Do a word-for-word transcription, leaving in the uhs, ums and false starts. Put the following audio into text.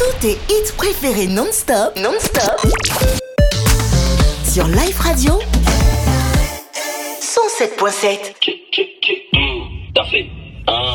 Tous tes hits préférés non-stop, non-stop, sur Life Radio cent sept point sept. T'as fait un,